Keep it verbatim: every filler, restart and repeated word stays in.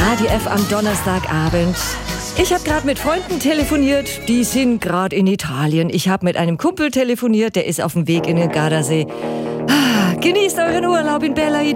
Radio F am Donnerstagabend. Ich habe gerade mit Freunden telefoniert, die sind gerade in Italien. Ich habe mit einem Kumpel telefoniert, der ist auf dem Weg in den Gardasee. Ah, genießt euren Urlaub in Bella Ida.